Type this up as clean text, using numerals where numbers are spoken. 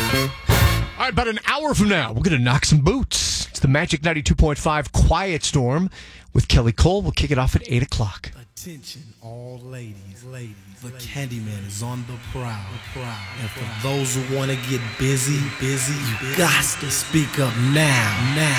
All right, about an hour from now, we're going to knock some boots. It's the Magic 92.5 Quiet Storm with Kelly Cole. We'll kick it off at 8 o'clock. Attention, all ladies. The Candyman is on the prowl. And for those who want to get busy, you got to speak up now.